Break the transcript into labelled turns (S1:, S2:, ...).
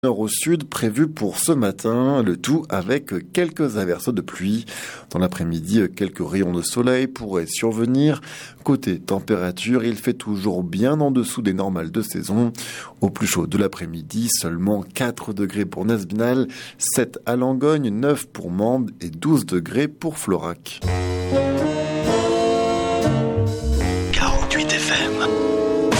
S1: Nord au sud prévu pour ce matin, le tout avec quelques averses de pluie. Dans l'après-midi, quelques rayons de soleil pourraient survenir. Côté température, il fait toujours bien en dessous des normales de saison. Au plus chaud de l'après-midi, seulement 4 degrés pour Nesbinal, 7 à Langogne, 9 pour Mende et 12 degrés pour Florac.